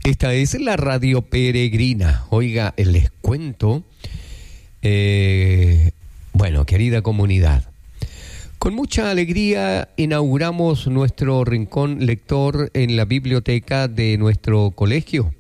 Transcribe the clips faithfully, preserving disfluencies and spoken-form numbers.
Esta es la Radio Peregrina. Oiga, les cuento, eh, bueno, querida comunidad, con mucha alegría inauguramos nuestro rincón lector en la biblioteca de nuestro colegio.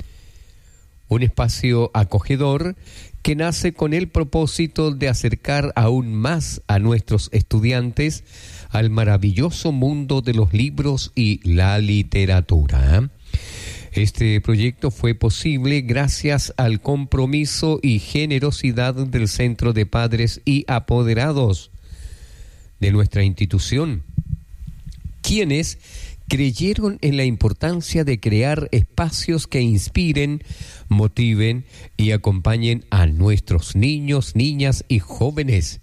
Un espacio acogedor que nace con el propósito de acercar aún más a nuestros estudiantes al maravilloso mundo de los libros y la literatura. Este proyecto fue posible gracias al compromiso y generosidad del Centro de Padres y Apoderados de nuestra institución, quienes creyeron en la importancia de crear espacios que inspiren, motiven y acompañen a nuestros niños, niñas y jóvenes.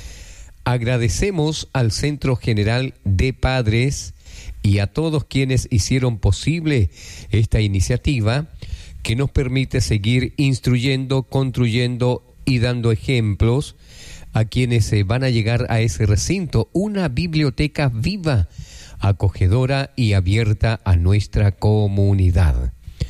Agradecemos al Centro General de Padres y a todos quienes hicieron posible esta iniciativa que nos permite seguir instruyendo, construyendo y dando ejemplos a quienes se van a llegar a ese recinto, una biblioteca viva, acogedora y abierta a nuestra comunidad.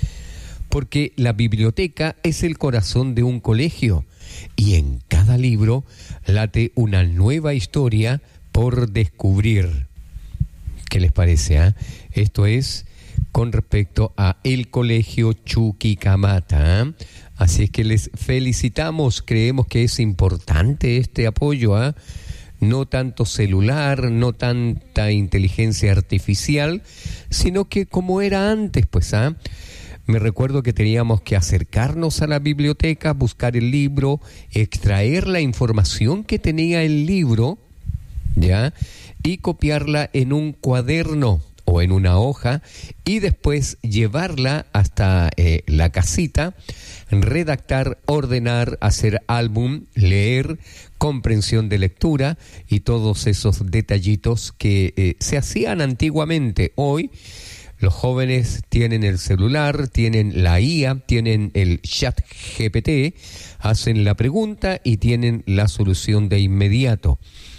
Porque la biblioteca es el corazón de un colegio y en cada libro late una nueva historia por descubrir. ¿Qué les parece? Eh? Esto es con respecto a el Colegio Chuquicamata. ¿eh? Así es que les felicitamos, creemos que es importante este apoyo, ¿eh? No tanto celular, no tanta inteligencia artificial, sino que como era antes, pues, ¿ah? ¿eh? Me recuerdo que teníamos que acercarnos a la biblioteca, buscar el libro, extraer la información que tenía el libro, ¿ya? Y copiarla en un cuaderno o en una hoja y después llevarla hasta eh, la casita, redactar, ordenar, hacer álbum, leer, comprensión de lectura y todos esos detallitos que eh, se hacían antiguamente. Hoy los jóvenes tienen el celular, tienen la I A, tienen el chat G P T, hacen la pregunta y tienen la solución de inmediato.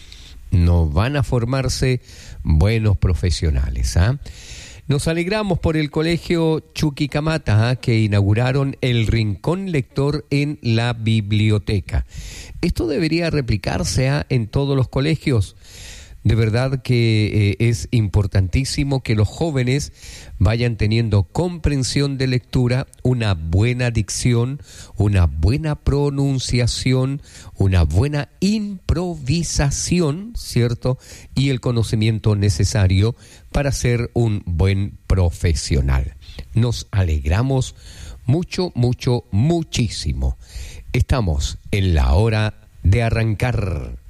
No van a formarse buenos profesionales. ¿ah? Nos alegramos por el Colegio Chuquicamata, ¿ah? que inauguraron el Rincón Lector en la biblioteca. Esto debería replicarse ¿ah? en todos los colegios. De verdad que eh, es importantísimo que los jóvenes vayan teniendo comprensión de lectura, una buena dicción, una buena pronunciación, una buena improvisación, ¿cierto? Y el conocimiento necesario para ser un buen profesional. Nos alegramos mucho, mucho, muchísimo. Estamos en la hora de arrancar.